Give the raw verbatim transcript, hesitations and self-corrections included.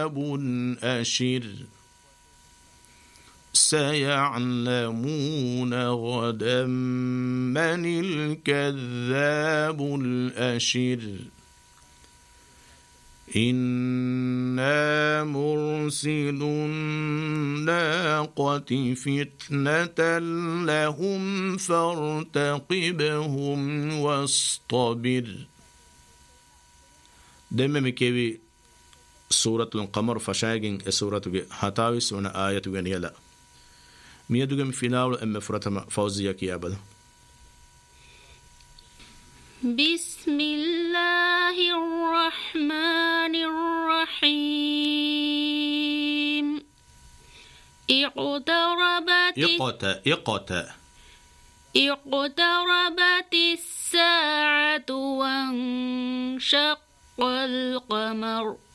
أشر سيعلمون غدا من الكذاب الأشر إنا مرسل الناقة فتنة لهم فارتقبهم واصطبر. دم مكيوي سورة القمر فشاقين سورة هتاويس وانا آية يلا ميدوغم فيناول أم فرتم فوزيك يا بل. بسم الله الرحمن الرحيم. اقتربت اقتا اقتا اقتربت الساعة وانشق القمر